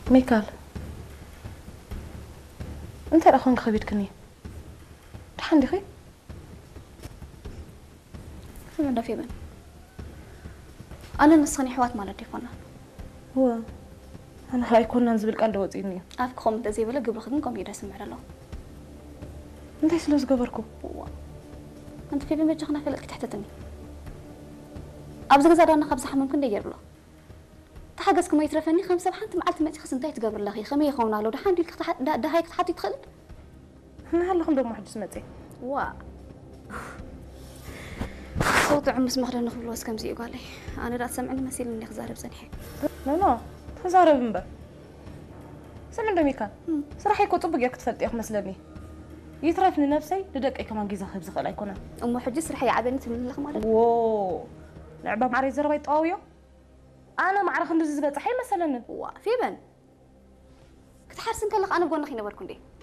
ميكال انت الاخون خبيتكني تحندي خي فمن ده في بن أنا نسخني حوات مالتي فانا هو انا هاي كنا نزبل قال دوزيني أفكم تزي ولا قبل خدمكم يدرس معنا له انت سلوز قبركم هو أنت في بن بيجخنا في تحتتني أبزق زاد أنا خبز ممكن دير له تحجزكم يترفني 5 بحنت معلت ما تخص انتهي تقبر لخي خمية خونا له دحان ديك ده هيك تحطي تخل انا هلا خندق ما حد سمعتي وا صوت عم اسمح لنا نخبل واسكم زي قال لي انا راه سمعني مسيل اني خزارب زنحي لا تزارب منبر سمع دمي كان صراحه يكون طبق ياك تفلت ياك مسلني يترفني نفسي لدقي كمان جيزه خبز خل يكون حجس رح يعبني من لك مالك واو لعبه معري زربه يطاويو انا ما عرف ندز بصحي مثلا وا في بن كنت حارسن كلخ انا بقول نخي نبركم دي